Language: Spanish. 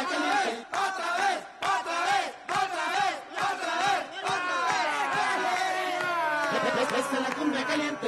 cumbia caliente. Otra vez, otra vez, otra vez, otra vez, otra vez. Esta es la cumbia caliente.